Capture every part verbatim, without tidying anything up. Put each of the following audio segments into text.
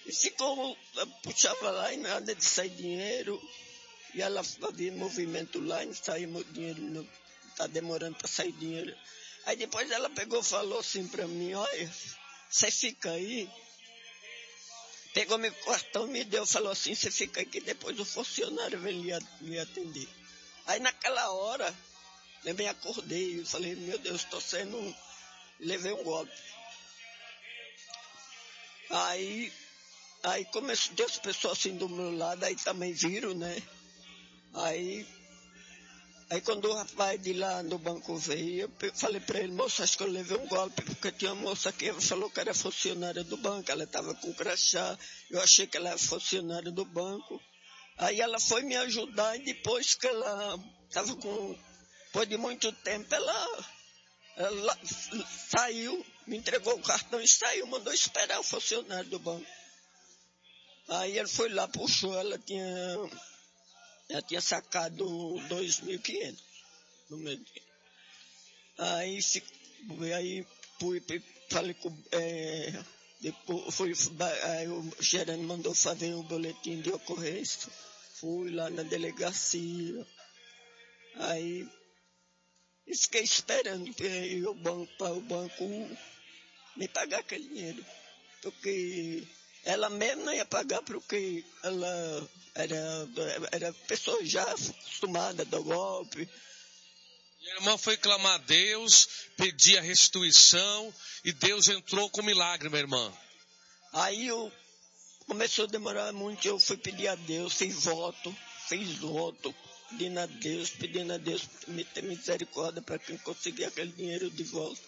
E ficou, puxava lá e nada de sair dinheiro. E ela fazia movimento lá e não saía dinheiro, não está demorando para sair dinheiro. Aí depois ela pegou e falou assim para mim, olha, você fica aí. Pegou meu cartão e me deu, falou assim, você fica aí que depois o funcionário vem lhe, lhe atender. Aí naquela hora, eu me acordei e falei, meu Deus, estou sendo, levei um golpe. Aí, aí começou, Deus pessoas assim do meu lado, aí também viram, né? Aí, aí quando o rapaz de lá no banco veio, eu falei para ele, moça, acho que eu levei um golpe, porque tinha uma moça que falou que era funcionária do banco, ela estava com crachá, eu achei que ela era funcionária do banco. Aí ela foi me ajudar e depois que ela estava com, depois de muito tempo, ela, ela saiu, me entregou o cartão e saiu, mandou esperar o funcionário do banco. Aí ele foi lá, puxou, ela tinha... Ela tinha sacado dois mil e quinhentos no meu dia. Aí, aí fui, falei com... É, depois, fui, aí o gerente mandou fazer um boletim de ocorrência. Fui lá na delegacia. Aí fiquei esperando que o banco, para o banco me pagar aquele dinheiro. Porque... Ela mesmo não ia pagar porque ela era, era pessoa já acostumada do golpe. E a irmã foi clamar a Deus, pedir a restituição e Deus entrou com milagre, minha irmã. Aí eu, começou a demorar muito, eu fui pedir a Deus, fiz voto, fiz voto, pedindo a Deus, pedindo a Deus me ter misericórdia para quem conseguir aquele dinheiro de volta.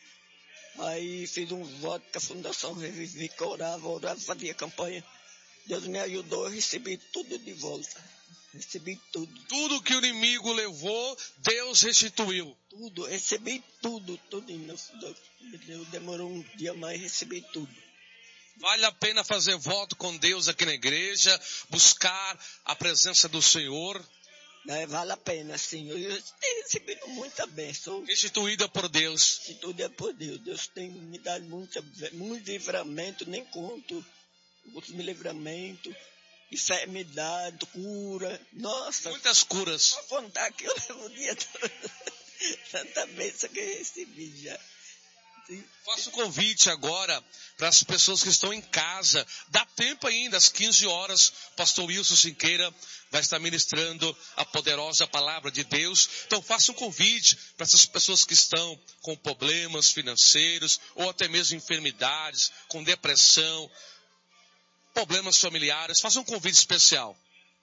Aí fiz um voto que a Fundação Revivi, que orava, orava, fazia campanha. Deus me ajudou, eu recebi tudo de volta. Recebi tudo. Tudo que o inimigo levou, Deus restituiu. Tudo, recebi tudo, tudo. Demorou um dia mais, recebi tudo. Vale a pena fazer voto com Deus aqui na igreja, buscar a presença do Senhor. É, vale a pena, sim. Eu, eu tenho recebido muita bênção. Restituída por Deus. Restituída por Deus. Deus tem me dado muita, muito livramento, nem conto os livramentos, enfermidade, cura. Nossa. Muitas curas. Vou contar que eu levo o dia todo. Tanta bênção que eu recebi já. Faço o convite agora para as pessoas que estão em casa. Dá tempo ainda, às quinze horas, pastor Wilson Siqueira vai estar ministrando a poderosa palavra de Deus. Então faça um convite para essas pessoas que estão com problemas financeiros ou até mesmo enfermidades, com depressão, problemas familiares. Faça um convite especial.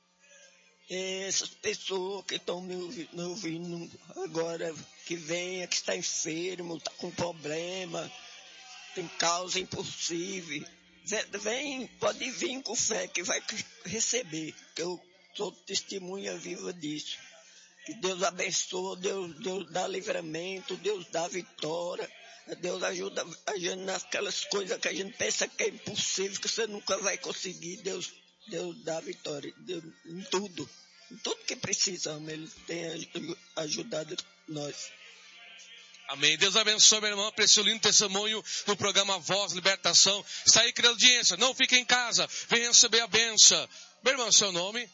Essas pessoas que estão me ouvindo agora, que venha, que está enfermo, está com problema, tem causa impossível, vem, pode vir com fé que vai receber, que eu sou testemunha viva disso. Que Deus abençoa, Deus, Deus dá livramento, Deus dá vitória, Deus ajuda a gente naquelas coisas que a gente pensa que é impossível, que você nunca vai conseguir, Deus Deus dá vitória, Deus, em tudo, em tudo que precisamos, Ele tem ajudado nós. Amém. Deus abençoe, meu irmão, para esse lindo testemunho do programa Voz Libertação. Está aí, querida audiência, não fique em casa, vem receber a benção. Meu irmão, seu nome?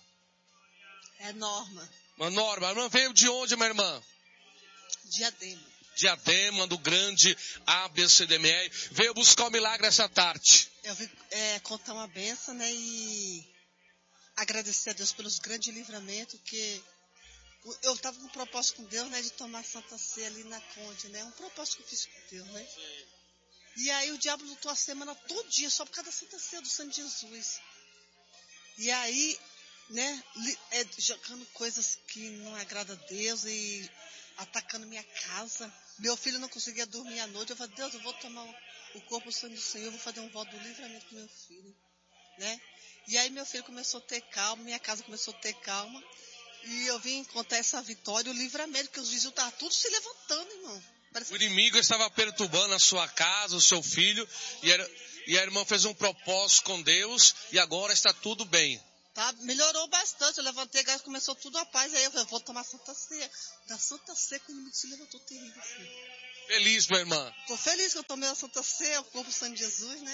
É Norma. Uma Norma, a irmã veio de onde, minha irmã? Diadema. Diadema, do grande A B C D M R. Veio buscar o milagre essa tarde. Eu vim é, contar uma benção, né, e agradecer a Deus pelos grandes livramentos, que eu estava com um propósito com Deus, né, de tomar Santa Ceia ali na Conde, né, um propósito que eu fiz com Deus, né. Sim. E aí o diabo lutou a semana todo dia, só por causa da Santa Ceia do Sangue de Jesus. E aí, né, é, jogando coisas que não agradam a Deus e atacando minha casa. Meu filho não conseguia dormir à noite. Eu falei, Deus, eu vou tomar o corpo do sangue do Senhor, eu vou fazer um voto do livramento com meu filho, né? E aí meu filho começou a ter calma, minha casa começou a ter calma. E eu vim contar essa vitória, o livramento, que os vizinhos estavam tudo se levantando, irmão. Parece o inimigo que... estava perturbando a sua casa, o seu filho, e, era, e a irmã fez um propósito com Deus, e agora está tudo bem. Tá, melhorou bastante, eu levantei, começou tudo a paz, aí eu falei, vou tomar Santa Ceia. Da Santa Ceia, que o inimigo se levantou terrível assim. Feliz, minha irmã. Tô feliz que eu tomei a Santa Ceia, o corpo do sangue de Jesus, né?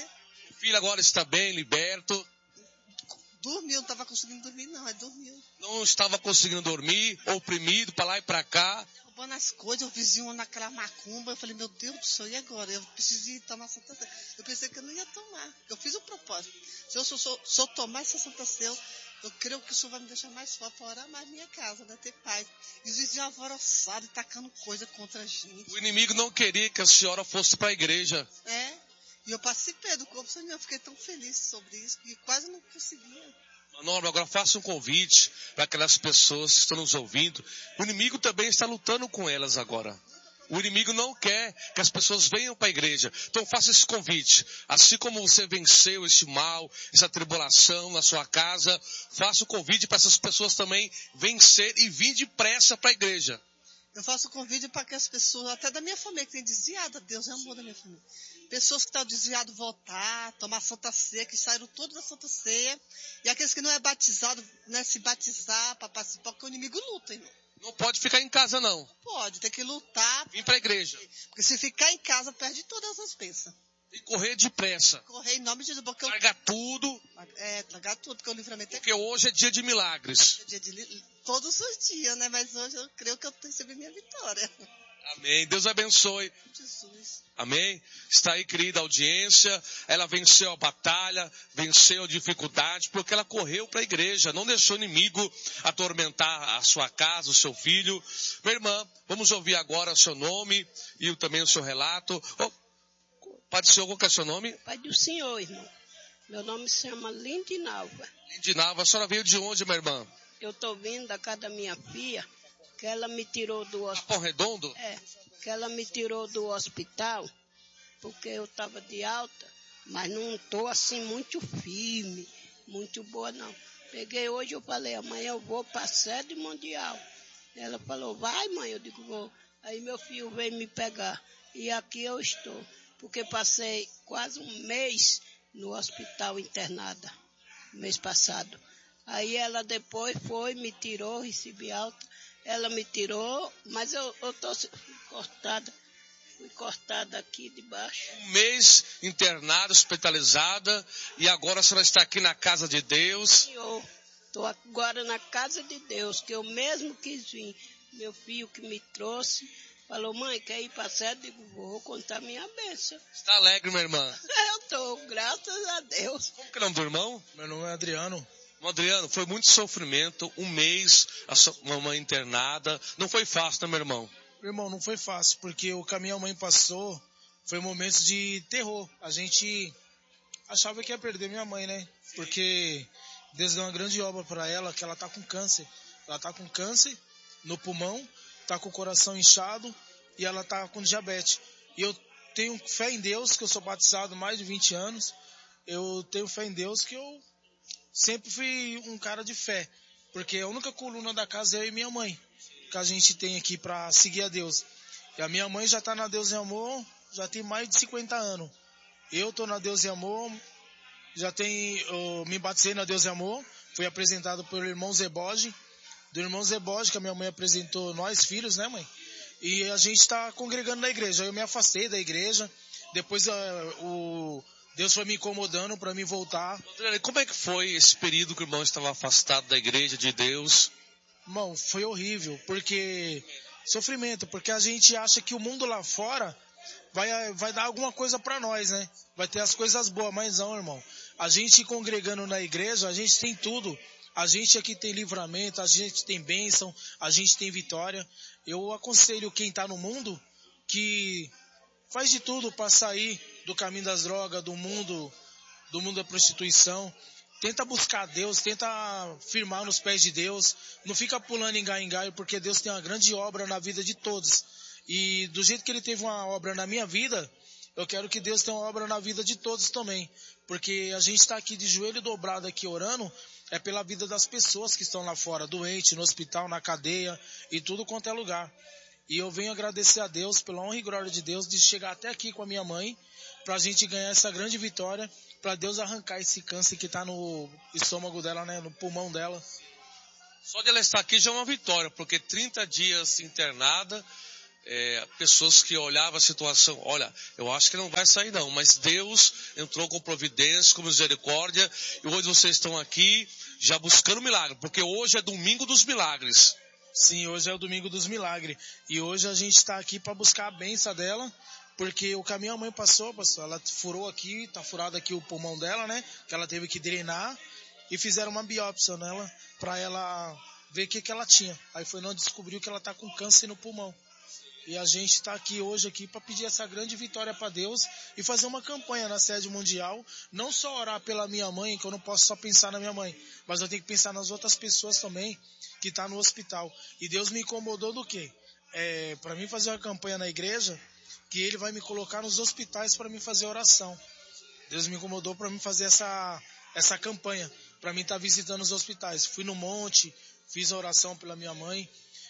O filho agora está bem, liberto. Dormiu, não estava conseguindo dormir não, é dormiu. Não estava conseguindo dormir, oprimido, para lá e para cá. Roubando as coisas, o vizinho naquela macumba. Eu falei, meu Deus do céu, e agora? Eu preciso ir tomar Santa Ceia. Eu pensei que eu não ia tomar. Eu fiz o propósito. Se eu, se eu, se eu tomar essa Santa Ceia, eu creio que o Senhor vai me deixar mais forte para orar mais minha casa, né? Ter paz. E os vizinhos alvoroçados e tacando coisa contra a gente. O inimigo não queria que a senhora fosse para a igreja. É. E eu participei do corpo, eu fiquei tão feliz sobre isso, que quase não conseguia. Norma, agora faça um convite para aquelas pessoas que estão nos ouvindo. O inimigo também está lutando com elas agora. O inimigo não quer que as pessoas venham para a igreja. Então faça esse convite. Assim como você venceu esse mal, essa tribulação na sua casa, faça o convite para essas pessoas também vencer e vir depressa para a igreja. Eu faço convite para que as pessoas, até da minha família, que tem desviado, Deus é amor da minha família. Pessoas que estão desviadas voltar, tomar Santa Ceia, que saíram todos da Santa Ceia. E aqueles que não é batizado, né, se batizar para participar, porque o inimigo luta, irmão. Não pode ficar em casa, não. Pode, tem que lutar. Vim para a igreja. Porque se ficar em casa, perde todas as bênçãos. E correr depressa. Correr em nome de Jesus. Porque largar eu... tudo. É, largar tudo, porque o livramento é... Porque hoje é dia de milagres. É dia de... Todos os dias, né? Mas hoje eu creio que eu recebi minha vitória. Amém. Deus abençoe. Jesus. Amém. Está aí, querida audiência. Ela venceu a batalha, venceu a dificuldade, porque ela correu para a igreja. Não deixou o inimigo atormentar a sua casa, o seu filho. Minha irmã, vamos ouvir agora o seu nome e também o seu relato. Oh, Pai do Senhor, qual que é o seu nome? Pai do Senhor, irmão. Meu nome se chama Lindinalva. Lindinalva, a senhora veio de onde, minha irmã? Eu estou vindo da casa da minha filha, que ela me tirou do hospital. Capão Redondo? É, que ela me tirou do hospital, porque eu estava de alta, mas não estou assim muito firme, muito boa não. Peguei hoje, eu falei, amanhã eu vou para a sede mundial. Ela falou, vai mãe, eu digo, vou. Aí meu filho veio me pegar, e aqui eu estou, porque passei quase um mês no hospital internada, mês passado. Aí ela depois foi, me tirou, recebi alta. Ela me tirou, mas eu estou cortada. Fui cortada aqui de baixo. Um mês internada, hospitalizada. E agora a senhora está aqui na casa de Deus. Senhor, estou agora na casa de Deus, que eu mesmo quis vir. Meu filho que me trouxe, falou, mãe, quer ir para a sede? Digo, vou contar minha bênção. Está alegre, minha irmã? Eu estou, graças a Deus. Como que é o nome do irmão? Meu nome é Adriano. Adriano, foi muito sofrimento, um mês, a sua mamãe internada, não foi fácil, né, meu irmão? Meu irmão, não foi fácil, porque o caminho a mãe passou foi momentos de terror. A gente achava que ia perder minha mãe, né? Porque Deus deu uma grande obra para ela, que ela tá com câncer. Ela tá com câncer no pulmão, tá com o coração inchado e ela tá com diabetes. E eu tenho fé em Deus, que eu sou batizado há mais de vinte anos, eu tenho fé em Deus que eu sempre fui um cara de fé, porque a única coluna da casa é eu e minha mãe, que a gente tem aqui para seguir a Deus. E a minha mãe já está na Deus e Amor, já tem mais de cinquenta anos. Eu estou na Deus e Amor, já tem, eu me batizei na Deus e Amor, fui apresentado pelo irmão Zeboge, do irmão Zeboge, que a minha mãe apresentou nós filhos, né, mãe? E a gente está congregando na igreja. Eu me afastei da igreja, depois uh, o... Deus foi me incomodando para me voltar. André, como é que foi esse período que o irmão estava afastado da igreja de Deus? Irmão, foi horrível, porque sofrimento, porque a gente acha que o mundo lá fora vai, vai dar alguma coisa para nós, né? Vai ter as coisas boas, mas não, irmão. A gente congregando na igreja, a gente tem tudo. A gente aqui tem livramento, a gente tem bênção, a gente tem vitória. Eu aconselho quem está no mundo que faz de tudo para sair do caminho das drogas, do mundo, do mundo da prostituição. Tenta buscar Deus, tenta firmar nos pés de Deus. Não fica pulando em galho em galho, porque Deus tem uma grande obra na vida de todos. E do jeito que Ele teve uma obra na minha vida, eu quero que Deus tenha uma obra na vida de todos também. Porque a gente está aqui de joelho dobrado aqui orando, é pela vida das pessoas que estão lá fora, doente, no hospital, na cadeia, e tudo quanto é lugar. E eu venho agradecer a Deus, pela honra e glória de Deus, de chegar até aqui com a minha mãe, para a gente ganhar essa grande vitória, para Deus arrancar esse câncer que está no estômago dela, né, no pulmão dela. Só de ela estar aqui já é uma vitória, porque trinta dias internada, é, pessoas que olhavam a situação, olha, eu acho que não vai sair não, mas Deus entrou com providência, com misericórdia, e hoje vocês estão aqui já buscando milagre, porque hoje é domingo dos milagres. Sim, hoje é o domingo dos milagres, e hoje a gente está aqui para buscar a bênção dela, porque o caminho a mãe passou, pastor, ela furou aqui, tá furado aqui o pulmão dela, né, que ela teve que drenar, e fizeram uma biópsia nela, para ela ver o que, que ela tinha. Aí foi onde descobriu que ela tá com câncer no pulmão. E a gente está aqui hoje aqui para pedir essa grande vitória para Deus e fazer uma campanha na sede mundial, não só orar pela minha mãe, que eu não posso só pensar na minha mãe, mas eu tenho que pensar nas outras pessoas também que estão tá no hospital. E Deus me incomodou do quê? É, para mim fazer uma campanha na igreja, que Ele vai me colocar nos hospitais para mim fazer oração. Deus me incomodou para mim fazer essa, essa campanha, para mim estar tá visitando os hospitais. Fui no monte, fiz a oração pela minha mãe.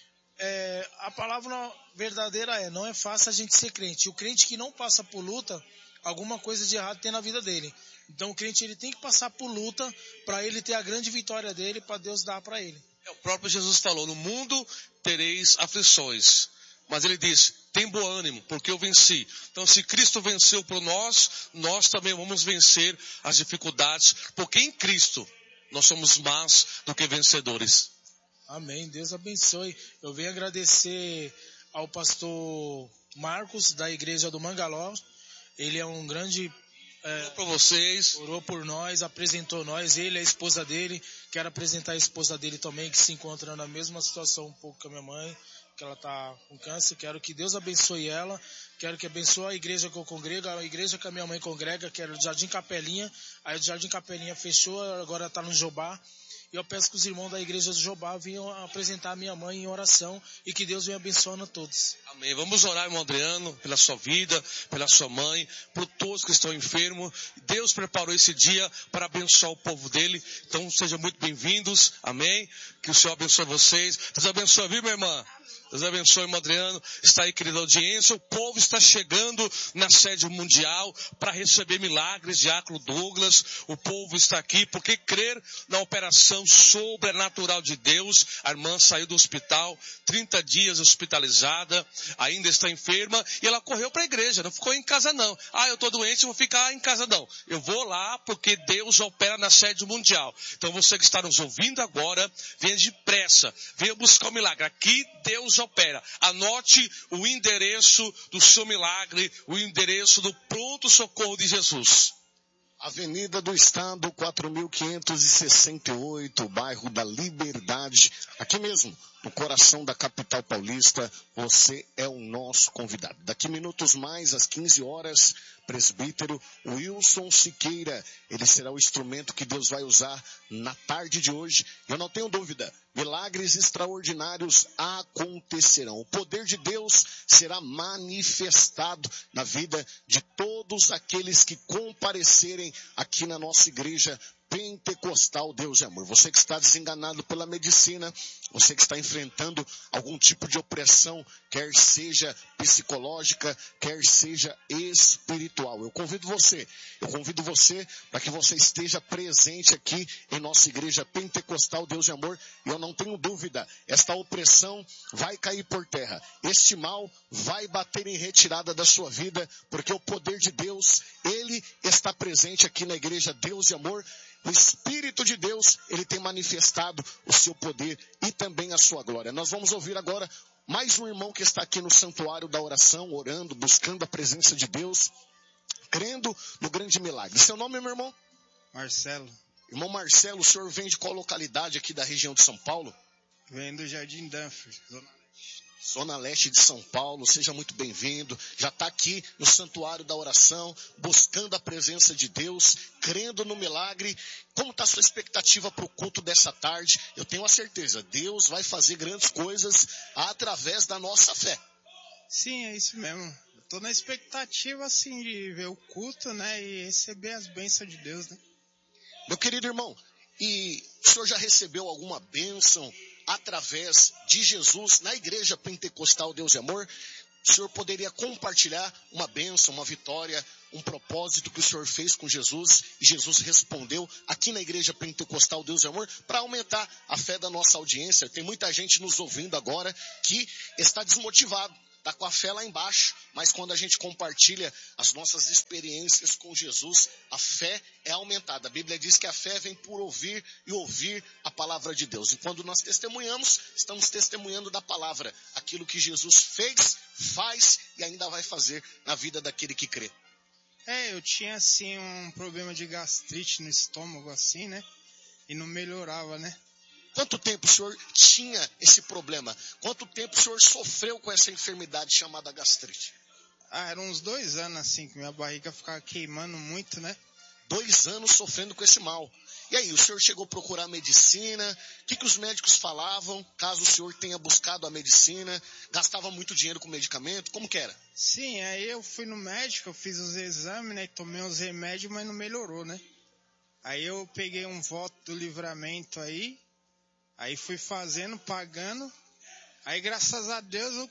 É, a palavra verdadeira é, não é fácil a gente ser crente. O crente que não passa por luta, alguma coisa de errado tem na vida dele. Então o crente ele tem que passar por luta para ele ter a grande vitória dele, para Deus dar para ele. É, o próprio Jesus falou, no mundo tereis aflições, mas ele disse, tem bom ânimo, porque eu venci. Então se Cristo venceu por nós, nós também vamos vencer as dificuldades, porque em Cristo nós somos mais do que vencedores. Amém, Deus abençoe. Eu venho agradecer ao pastor Marcos, da igreja do Mangaló. Ele é um grande... É, orou por vocês. Orou por nós, apresentou nós. Ele é a esposa dele. Quero apresentar a esposa dele também, que se encontra na mesma situação um pouco que a minha mãe, que ela está com câncer. Quero que Deus abençoe ela. Quero que abençoe a igreja que eu congrego, a igreja que a minha mãe congrega, que era o Jardim Capelinha. Aí o Jardim Capelinha fechou, agora está no Jobá. E eu peço que os irmãos da igreja do Jobá venham apresentar a minha mãe em oração e que Deus venha abençoando a todos. Amém. Vamos orar, irmão Adriano, pela sua vida, pela sua mãe, por todos que estão enfermos. Deus preparou esse dia para abençoar o povo dele. Então sejam muito bem-vindos. Amém. Que o Senhor abençoe vocês. Deus abençoe, viu, minha irmã? Deus abençoe, irmão Adriano. Está aí, querida audiência. O povo está chegando na sede mundial para receber milagres. Diácono Douglas, o povo está aqui porque crer na operação sobrenatural de Deus. A irmã saiu do hospital, trinta dias hospitalizada, ainda está enferma e ela correu para a igreja, não ficou em casa não. Ah, eu estou doente, vou ficar em casa não. Eu vou lá porque Deus opera na sede mundial. Então você que está nos ouvindo agora, venha depressa, venha buscar o milagre. Aqui Deus opera. Anote o endereço do seu milagre, o endereço do pronto socorro de Jesus. Avenida do Estado, quatro mil quinhentos e sessenta e oito, bairro da Liberdade, aqui mesmo, no coração da capital paulista. Você é o nosso convidado. Daqui minutos mais, às quinze horas, presbítero Wilson Siqueira, ele será o instrumento que Deus vai usar na tarde de hoje. Eu não tenho dúvida, milagres extraordinários acontecerão. O poder de Deus será manifestado na vida de todos aqueles que comparecerem aqui na nossa igreja Pentecostal Deus e Amor. Você que está desenganado pela medicina, você que está enfrentando algum tipo de opressão, quer seja psicológica, quer seja espiritual. Eu convido você, eu convido você para que você esteja presente aqui em nossa igreja Pentecostal Deus e Amor. E eu não tenho dúvida, esta opressão vai cair por terra. Este mal vai bater em retirada da sua vida, porque o poder de Deus, ele está presente aqui na igreja Deus e Amor. O Espírito de Deus, ele tem manifestado o seu poder e também a sua glória. Nós vamos ouvir agora mais um irmão que está aqui no santuário da oração, orando, buscando a presença de Deus, crendo no grande milagre. Seu nome, meu irmão? Marcelo. Irmão Marcelo, o senhor vem de qual localidade aqui da região de São Paulo? Vem do Jardim Danford, Zona Leste. Zona Leste de São Paulo, seja muito bem-vindo. Já está aqui no santuário da oração, buscando a presença de Deus, crendo no milagre. Como está a sua expectativa para o culto dessa tarde? Eu tenho a certeza, Deus vai fazer grandes coisas através da nossa fé. Sim, é isso mesmo. Estou na expectativa, assim, de ver o culto, né, e receber as bênçãos de Deus, né? Meu querido irmão, e o senhor já recebeu alguma bênção através de Jesus na igreja Pentecostal Deus e Amor? O senhor poderia compartilhar uma bênção, uma vitória, um propósito que o senhor fez com Jesus e Jesus respondeu aqui na igreja Pentecostal Deus e Amor, para aumentar a fé da nossa audiência? Tem muita gente nos ouvindo agora que está desmotivado, está com a fé lá embaixo, mas quando a gente compartilha as nossas experiências com Jesus, a fé é aumentada. A Bíblia diz que a fé vem por ouvir e ouvir a palavra de Deus. E quando nós testemunhamos, estamos testemunhando da palavra, aquilo que Jesus fez, faz e ainda vai fazer na vida daquele que crê. É, eu tinha assim um problema de gastrite no estômago assim, né? E não melhorava, né? Quanto tempo o senhor tinha esse problema? Quanto tempo o senhor sofreu com essa enfermidade chamada gastrite? Ah, eram uns dois anos assim, que minha barriga ficava queimando muito, né? Dois anos sofrendo com esse mal. E aí, o senhor chegou a procurar medicina? O que, que os médicos falavam, caso o senhor tenha buscado a medicina? Gastava muito dinheiro com medicamento? Como que era? Sim, aí eu fui no médico, eu fiz os exames, né? Tomei os remédios, mas não melhorou, né? Aí eu peguei um voto do livramento aí, aí fui fazendo, pagando, aí graças a Deus eu...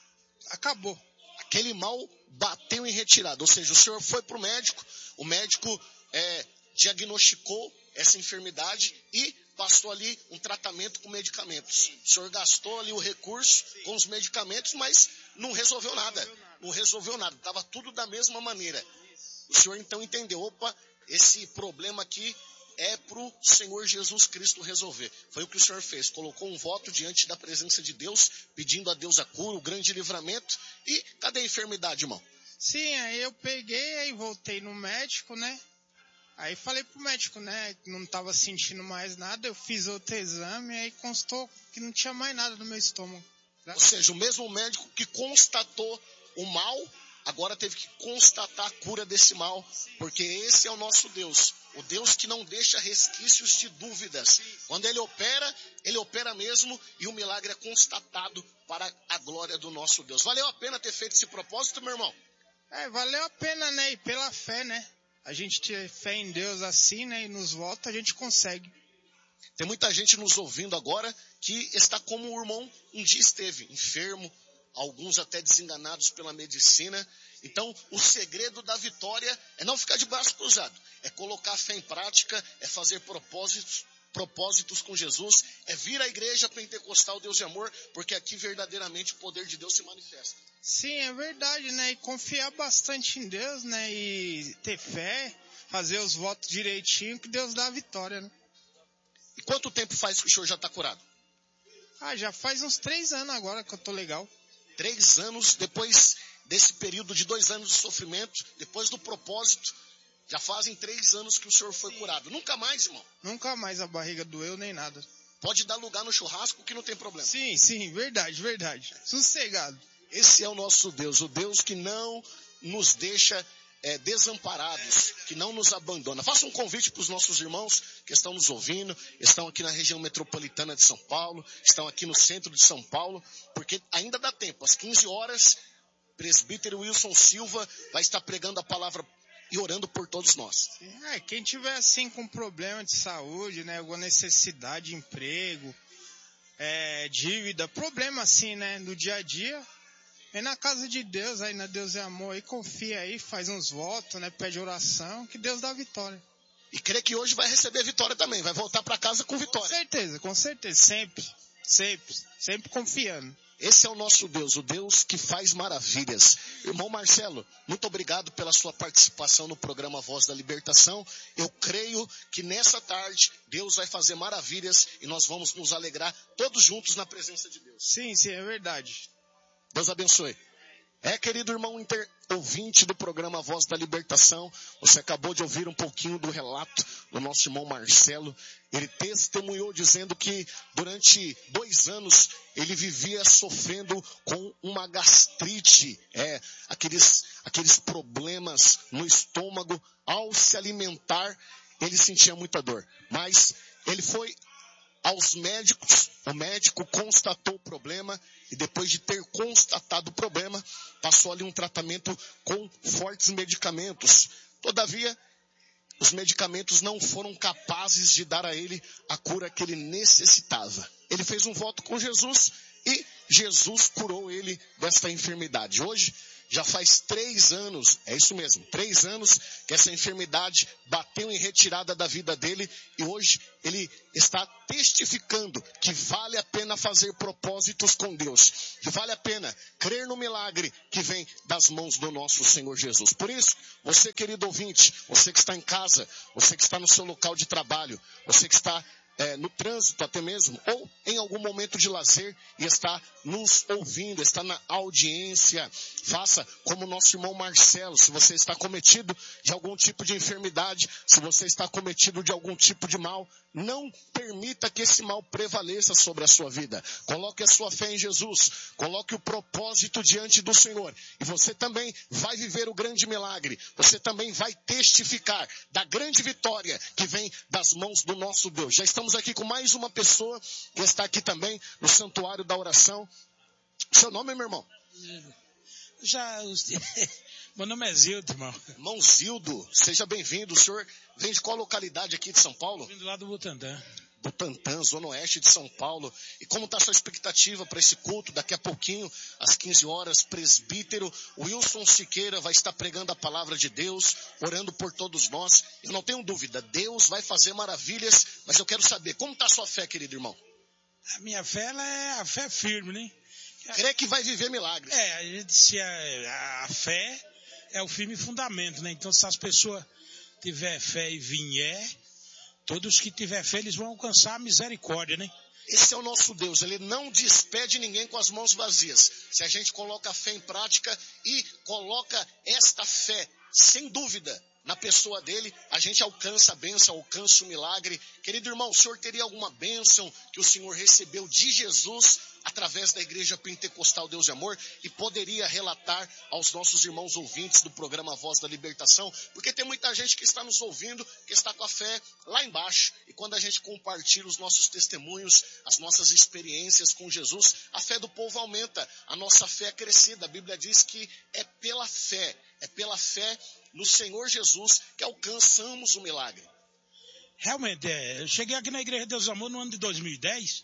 acabou. Aquele mal bateu em retirada, ou seja, o senhor foi para o médico, o médico é, diagnosticou essa enfermidade e passou ali um tratamento com medicamentos. O senhor gastou ali o recurso com os medicamentos, mas não resolveu nada, não resolveu nada, estava tudo da mesma maneira. O senhor então entendeu, opa, esse problema aqui é para o Senhor Jesus Cristo resolver. Foi o que o senhor fez, colocou um voto diante da presença de Deus, pedindo a Deus a cura, o grande livramento. E cadê a enfermidade, irmão? Sim, aí eu peguei, aí voltei no médico, né? Aí falei pro médico, né, que não estava sentindo mais nada, eu fiz outro exame, aí constou que não tinha mais nada no meu estômago. Ou seja, o mesmo médico que constatou o mal, agora teve que constatar a cura desse mal, porque esse é o nosso Deus, o Deus que não deixa resquícios de dúvidas. Quando ele opera, ele opera mesmo e o milagre é constatado para a glória do nosso Deus. Valeu a pena ter feito esse propósito, meu irmão? É, valeu a pena, né, e pela fé, né, a gente ter fé em Deus assim, né, e nos votos a gente consegue. Tem muita gente nos ouvindo agora que está como o irmão um dia esteve, enfermo, alguns até desenganados pela medicina. Então, o segredo da vitória é não ficar de braço cruzado, é colocar a fé em prática, é fazer propósitos, propósitos com Jesus, é vir à igreja pentecostal Deus de Amor, porque aqui verdadeiramente o poder de Deus se manifesta. Sim, é verdade, né, e confiar bastante em Deus, né, e ter fé, fazer os votos direitinho, que Deus dá a vitória, né. E quanto tempo faz que o senhor já está curado? Ah, já faz uns três anos agora que eu tô legal. Três anos, depois desse período de dois anos de sofrimento, depois do propósito, já fazem três anos que o senhor foi curado. Nunca mais, irmão? Nunca mais a barriga doeu nem nada. Pode dar lugar no churrasco que não tem problema. Sim, sim, verdade, verdade. Sossegado. Esse é o nosso Deus, o Deus que não nos deixa é, desamparados, que não nos abandona. Faça um convite para os nossos irmãos que estão nos ouvindo, estão aqui na região metropolitana de São Paulo, estão aqui no centro de São Paulo, porque ainda dá tempo, às quinze horas, presbítero Wilson Silva vai estar pregando a palavra e orando por todos nós. É, quem tiver assim com problema de saúde, né, alguma necessidade de emprego, é, dívida, problema assim, né, no dia a dia, vem na casa de Deus, aí na Deus é Amor, aí confia aí, faz uns votos, né, pede oração, que Deus dá a vitória. E crê que hoje vai receber vitória também, vai voltar para casa com vitória. Com certeza, com certeza, sempre, sempre, sempre confiando. Esse é o nosso Deus, o Deus que faz maravilhas. Irmão Marcelo, muito obrigado pela sua participação no programa Voz da Libertação. Eu creio que nessa tarde Deus vai fazer maravilhas e nós vamos nos alegrar todos juntos na presença de Deus. Sim, sim, é verdade. Deus abençoe. É, querido irmão inter... ouvinte do programa Voz da Libertação, você acabou de ouvir um pouquinho do relato do nosso irmão Marcelo. Ele testemunhou dizendo que durante dois anos ele vivia sofrendo com uma gastrite, é, aqueles, aqueles problemas no estômago. Ao se alimentar, ele sentia muita dor. Mas ele foi aos médicos, o médico constatou o problema e depois de ter constatado o problema, passou ali um tratamento com fortes medicamentos. Todavia, os medicamentos não foram capazes de dar a ele a cura que ele necessitava. Ele fez um voto com Jesus e Jesus curou ele desta enfermidade. Hoje, já faz três anos, é isso mesmo, três anos que essa enfermidade bateu em retirada da vida dele e hoje ele está testificando que vale a pena fazer propósitos com Deus, que vale a pena crer no milagre que vem das mãos do nosso Senhor Jesus. Por isso, você querido ouvinte, você que está em casa, você que está no seu local de trabalho, você que está É, no trânsito até mesmo, ou em algum momento de lazer e está nos ouvindo, está na audiência, faça como o nosso irmão Marcelo. Se você está cometido de algum tipo de enfermidade, se você está cometido de algum tipo de mal, não permita que esse mal prevaleça sobre a sua vida. Coloque a sua fé em Jesus, coloque o propósito diante do Senhor e você também vai viver o grande milagre, você também vai testificar da grande vitória que vem das mãos do nosso Deus. Já estamos Estamos aqui com mais uma pessoa que está aqui também no Santuário da Oração. Seu nome, meu irmão? Já, meu nome é Zildo, irmão. Irmão Zildo, seja bem-vindo. O senhor vem de qual localidade aqui de São Paulo? Vim do lado do Butantã. Butantã, Zona Oeste de São Paulo. E como está a sua expectativa para esse culto? Daqui a pouquinho, às quinze horas, presbítero Wilson Siqueira vai estar pregando a palavra de Deus, orando por todos nós. Eu não tenho dúvida, Deus vai fazer maravilhas, mas eu quero saber, como está a sua fé, querido irmão? A minha fé, ela é a fé firme, né? Crê que vai viver milagres. É, a gente, se a, a fé é o firme fundamento, né? Então, se as pessoas tiverem fé e vier, todos que tiver fé, eles vão alcançar a misericórdia, né? Esse é o nosso Deus, ele não despede ninguém com as mãos vazias. Se a gente coloca a fé em prática e coloca esta fé, sem dúvida, na pessoa dele, a gente alcança a bênção, alcança o milagre. Querido irmão, o senhor teria alguma bênção que o senhor recebeu de Jesus através da Igreja Pentecostal Deus e Amor e poderia relatar aos nossos irmãos ouvintes do programa Voz da Libertação? Porque tem muita gente que está nos ouvindo, que está com a fé lá embaixo. E quando a gente compartilha os nossos testemunhos, as nossas experiências com Jesus, a fé do povo aumenta, a nossa fé é crescida. A Bíblia diz que é pela fé, é pela fé no Senhor Jesus que alcançamos o milagre. Realmente, é, eu cheguei aqui na Igreja Deus e Amor no ano de dois mil e dez.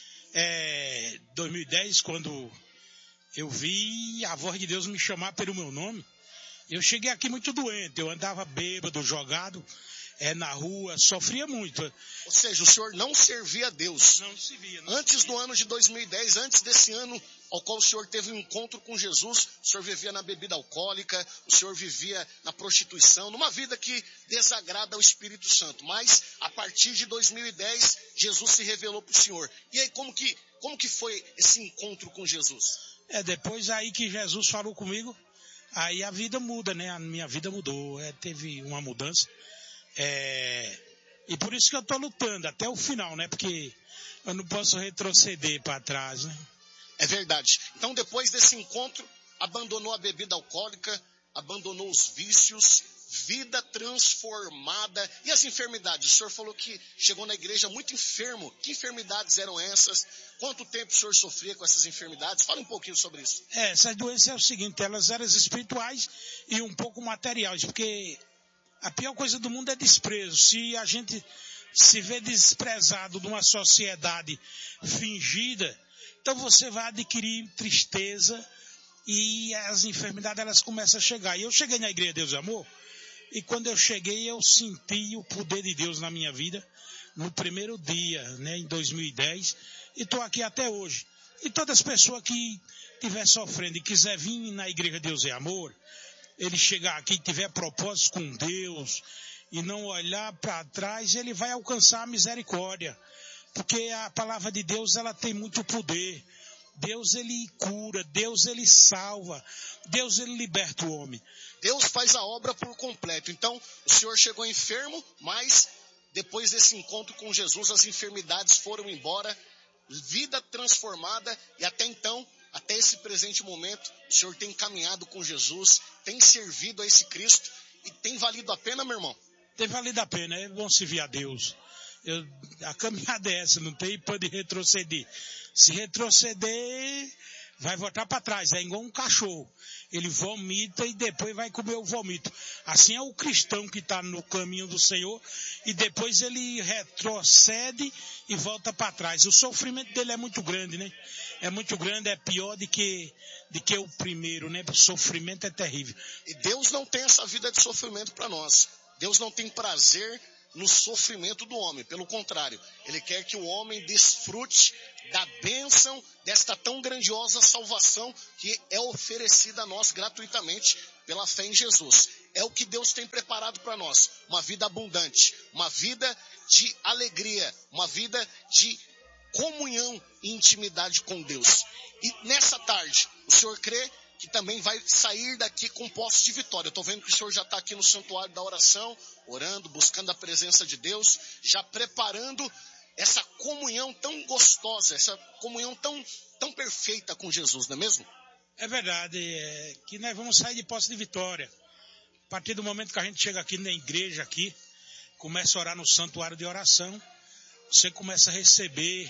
É, dois mil e dez, quando eu vi a voz de Deus me chamar pelo meu nome, eu cheguei aqui muito doente, eu andava bêbado, jogado é, na rua, sofria muito. Ou seja, o senhor não servia a Deus. Não servia. Não antes servia. do ano de dois mil e dez, antes desse ano ao qual o senhor teve um encontro com Jesus, o senhor vivia na bebida alcoólica, o senhor vivia na prostituição, numa vida que desagrada ao Espírito Santo. Mas, a partir de dois mil e dez, Jesus se revelou para o senhor. E aí, como que, como que foi esse encontro com Jesus? É, depois aí que Jesus falou comigo, aí a vida muda, né? A minha vida mudou, é, teve uma mudança. É, e por isso que eu estou lutando até o final, né? Porque eu não posso retroceder para trás, né? É verdade. Então, depois desse encontro, abandonou a bebida alcoólica, abandonou os vícios, vida transformada. E as enfermidades? O senhor falou que chegou na igreja muito enfermo. Que enfermidades eram essas? Quanto tempo o senhor sofria com essas enfermidades? Fala um pouquinho sobre isso. É, essas doenças é o seguinte, elas eram espirituais e um pouco materiais, porque a pior coisa do mundo é desprezo. Se a gente se vê desprezado numa sociedade fingida, então você vai adquirir tristeza e as enfermidades elas começam a chegar. E eu cheguei na Igreja Deus e Amor, e quando eu cheguei eu senti o poder de Deus na minha vida, no primeiro dia, né, em dois mil e dez, e estou aqui até hoje. E todas as pessoas que estiver sofrendo e quiser vir na Igreja Deus e Amor, ele chegar aqui e tiver propósito com Deus, e não olhar para trás, ele vai alcançar a misericórdia. Porque a palavra de Deus, ela tem muito poder. Deus, ele cura. Deus, ele salva. Deus, ele liberta o homem. Deus faz a obra por completo. Então, o senhor chegou enfermo, mas depois desse encontro com Jesus, as enfermidades foram embora. Vida transformada. E até então, até esse presente momento, o senhor tem caminhado com Jesus, tem servido a esse Cristo. E tem valido a pena, meu irmão? Tem valido a pena. É bom servir a Deus. Eu, a caminhada é essa, não tem para de retroceder. Se retroceder, vai voltar para trás, é igual um cachorro. Ele vomita e depois vai comer o vômito. Assim é o cristão que está no caminho do Senhor e depois ele retrocede e volta para trás. O sofrimento dele é muito grande, né? É muito grande, é pior do que, do que o primeiro, né? O sofrimento é terrível. E Deus não tem essa vida de sofrimento para nós. Deus não tem prazer no sofrimento do homem. Pelo contrário, Ele quer que o homem desfrute da bênção desta tão grandiosa salvação que é oferecida a nós gratuitamente pela fé em Jesus. É o que Deus tem preparado para nós. Uma vida abundante, uma vida de alegria, uma vida de comunhão e intimidade com Deus. E nessa tarde, o Senhor crê que também vai sair daqui com posse de vitória. Eu estou vendo que o Senhor já está aqui no santuário da oração, orando, buscando a presença de Deus, já preparando essa comunhão tão gostosa, essa comunhão tão, tão perfeita com Jesus, não é mesmo? É verdade, é que nós vamos sair de posse de vitória. A partir do momento que a gente chega aqui na igreja, aqui, começa a orar no santuário de oração, você começa a receber,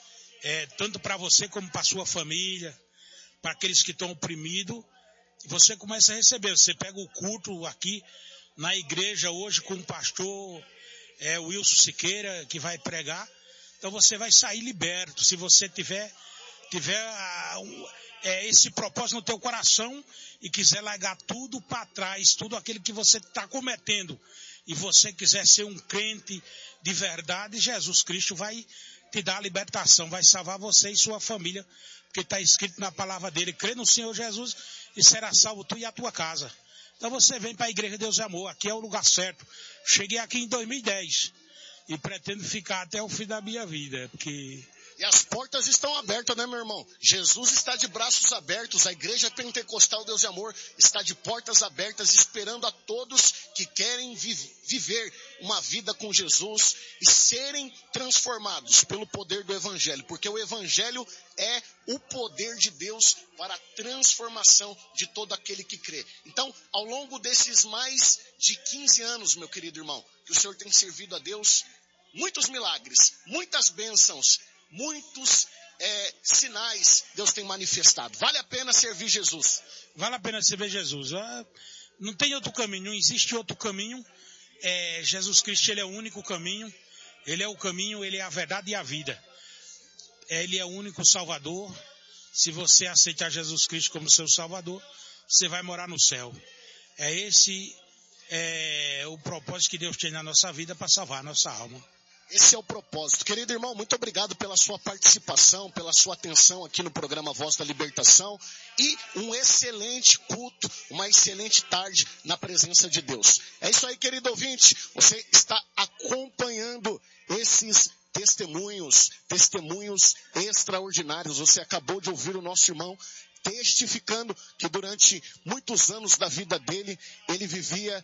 é, tanto para você como para a sua família, para aqueles que estão oprimidos, você começa a receber. Você pega o culto aqui na igreja hoje com o pastor é, Wilson Siqueira, que vai pregar. Então você vai sair liberto. Se você tiver, tiver a, é, esse propósito no teu coração e quiser largar tudo para trás, tudo aquilo que você está cometendo, e você quiser ser um crente de verdade, Jesus Cristo vai te dar a libertação, vai salvar você e sua família, porque está escrito na palavra dele: crê no Senhor Jesus e será salvo tu e a tua casa. Então você vem para a Igreja Deus e Amor, aqui é o lugar certo. Cheguei aqui em dois mil e dez e pretendo ficar até o fim da minha vida, porque... E as portas estão abertas, né, meu irmão? Jesus está de braços abertos, a Igreja Pentecostal Deus e Amor está de portas abertas, esperando a todos que querem vi- viver uma vida com Jesus e serem transformados pelo poder do Evangelho, porque o Evangelho é o poder de Deus para a transformação de todo aquele que crê. Então, ao longo desses mais de quinze anos, meu querido irmão, que o Senhor tem servido a Deus, muitos milagres, muitas bênçãos, muitos é, sinais Deus tem manifestado. Vale a pena servir Jesus. Vale a pena servir Jesus. Ah, não tem outro caminho, não existe outro caminho. É, Jesus Cristo, Ele é o único caminho. Ele é o caminho, Ele é a verdade e a vida. Ele é o único Salvador. Se você aceitar Jesus Cristo como seu Salvador, você vai morar no céu. É esse é, o propósito que Deus tem na nossa vida para salvar a nossa alma. Esse é o propósito. Querido irmão, muito obrigado pela sua participação, pela sua atenção aqui no programa Voz da Libertação e um excelente culto, uma excelente tarde na presença de Deus. É isso aí, querido ouvinte. Você está acompanhando esses testemunhos, testemunhos extraordinários. Você acabou de ouvir o nosso irmão testificando que durante muitos anos da vida dele, ele vivia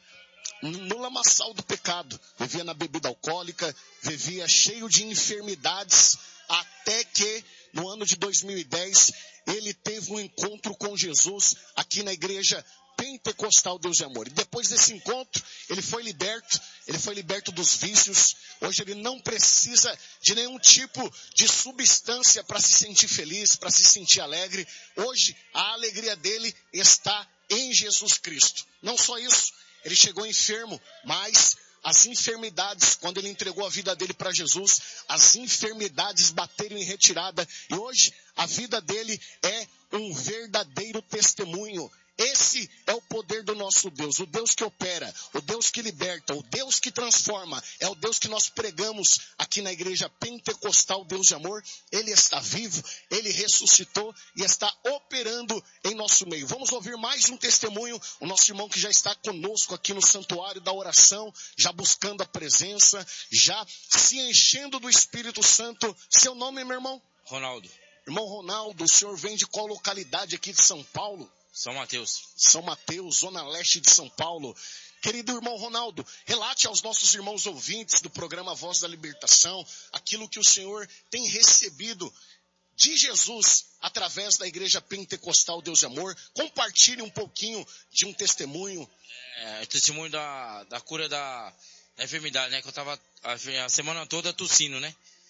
no lamaçal do pecado, vivia na bebida alcoólica, vivia cheio de enfermidades, até que no ano de dois mil e dez ele teve um encontro com Jesus aqui na Igreja Pentecostal Deus e Amor. E depois desse encontro, ele foi liberto, ele foi liberto dos vícios. Hoje ele não precisa de nenhum tipo de substância para se sentir feliz, para se sentir alegre. Hoje a alegria dele está em Jesus Cristo. Não só isso, ele chegou enfermo, mas as enfermidades, quando ele entregou a vida dele para Jesus, as enfermidades bateram em retirada. E hoje a vida dele é um verdadeiro testemunho. Esse é o poder do nosso Deus, o Deus que opera, o Deus que liberta, o Deus que transforma. É o Deus que nós pregamos aqui na Igreja Pentecostal Deus de Amor. Ele está vivo, Ele ressuscitou e está operando em nosso meio. Vamos ouvir mais um testemunho, o nosso irmão que já está conosco aqui no santuário da oração, já buscando a presença, já se enchendo do Espírito Santo. Seu nome, meu irmão? Ronaldo. Irmão Ronaldo, o senhor vem de qual localidade aqui de São Paulo? São Mateus. São Mateus, zona leste de São Paulo. Querido irmão Ronaldo, relate aos nossos irmãos ouvintes do programa Voz da Libertação aquilo que o senhor tem recebido de Jesus através da Igreja Pentecostal Deus de Amor. Compartilhe um pouquinho de um testemunho. É, testemunho da, da cura da, da enfermidade, né? Que eu tava a, a semana toda tossindo, né?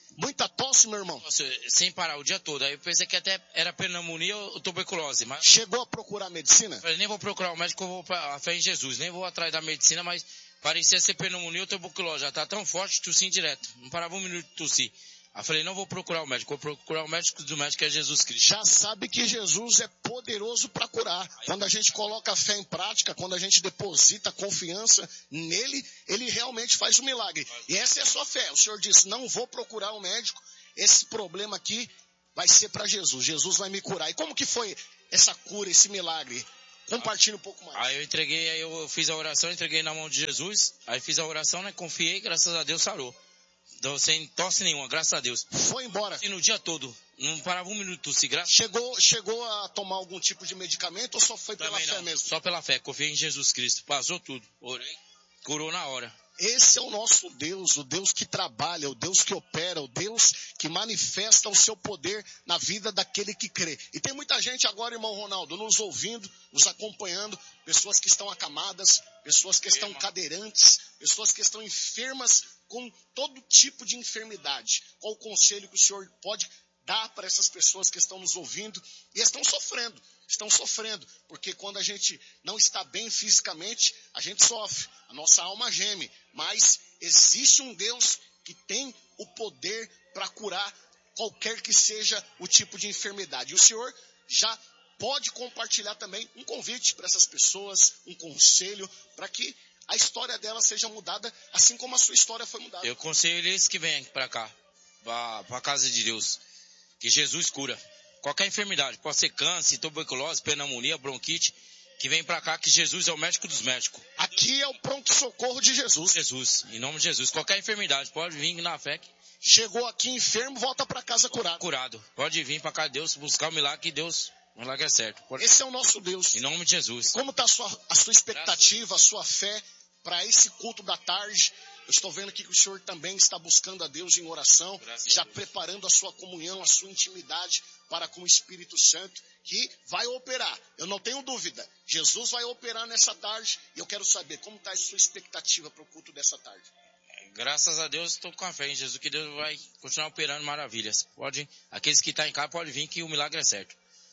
Muita tosse, meu irmão? Nossa, sem parar o dia todo. Aí eu pensei que até era pneumonia ou tuberculose. Mas... Chegou a procurar medicina? Eu falei, nem vou procurar o médico, eu vou pra a fé em Jesus. Nem vou atrás da medicina, mas parecia ser pneumonia ou tuberculose. Já tá tão forte, tossi direto. Não parava um minuto de tossir. Aí eu falei, não vou procurar o médico, vou procurar o médico do médico, que é Jesus Cristo. Já sabe que Jesus é poderoso para curar. Quando a gente coloca a fé em prática, quando a gente deposita confiança nele, ele realmente faz o milagre. E essa é a sua fé. O Senhor disse, não vou procurar o médico, esse problema aqui vai ser para Jesus. Jesus vai me curar. E como que foi essa cura, esse milagre? Compartilhe um pouco mais. Aí eu entreguei, aí eu fiz a oração, entreguei na mão de Jesus. Aí fiz a oração, né? Confiei, graças a Deus sarou. Então, sem tosse nenhuma, graças a Deus. Foi embora. E no dia todo, não parava um minuto, se graças. Chegou, chegou a tomar algum tipo de medicamento ou só foi Também pela não, fé mesmo? Só pela fé, confiei em Jesus Cristo. Passou tudo, orei, curou na hora. Esse é o nosso Deus, o Deus que trabalha, o Deus que opera, o Deus que manifesta o seu poder na vida daquele que crê. E tem muita gente agora, irmão Ronaldo, nos ouvindo, nos acompanhando, pessoas que estão acamadas, pessoas que estão cadeirantes, pessoas que estão enfermas com todo tipo de enfermidade. Qual o conselho que o senhor pode dar para essas pessoas que estão nos ouvindo e estão sofrendo? Estão sofrendo, porque quando a gente não está bem fisicamente, a gente sofre, a nossa alma geme. Mas existe um Deus que tem o poder para curar qualquer que seja o tipo de enfermidade. E o Senhor já pode compartilhar também um convite para essas pessoas, um conselho, para que a história delas seja mudada, assim como a sua história foi mudada. Eu aconselho eles que vêm para cá, para a casa de Deus, que Jesus cura. Qualquer enfermidade, pode ser câncer, tuberculose, pneumonia, bronquite, que vem pra cá, que Jesus é o médico dos médicos. Aqui é o pronto-socorro de Jesus. Jesus, em nome de Jesus. Qualquer enfermidade, pode vir na fé. Chegou aqui enfermo, volta pra casa curado. Curado. Pode vir pra cá, Deus, buscar o milagre, que Deus, o milagre é certo. Pode... Esse é o nosso Deus. Em nome de Jesus. Como está a sua, a sua expectativa, a sua fé para esse culto da tarde? Eu estou vendo aqui que o senhor também está buscando a Deus em oração, Graças já preparando a sua comunhão, a sua intimidade para com o Espírito Santo, que vai operar. Eu não tenho dúvida. Jesus vai operar nessa tarde e eu quero saber como está a sua expectativa para o culto dessa tarde. Graças a Deus, estou com a fé em Jesus, que Deus vai continuar operando maravilhas. Pode, aqueles que estão em casa podem vir, que o milagre é certo.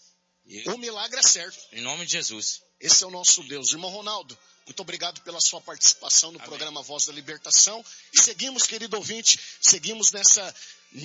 E, o milagre é certo. Em nome de Jesus. Esse é o nosso Deus. Irmão Ronaldo, muito obrigado pela sua participação no Amém. Programa Voz da Libertação. E seguimos, querido ouvinte, seguimos nessa,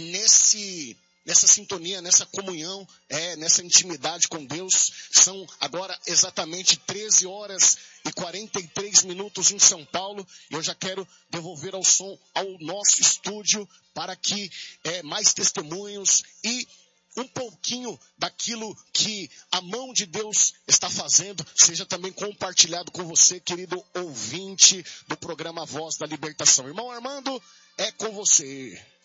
nesse, nessa sintonia, nessa comunhão, é, nessa intimidade com Deus. São agora exatamente treze horas e quarenta e três minutos em São Paulo. E eu já quero devolver ao som ao nosso estúdio para que é, mais testemunhos e um pouquinho daquilo que a mão de Deus está fazendo seja também compartilhado com você, querido ouvinte do programa Voz da Libertação. Irmão Armando, é com você.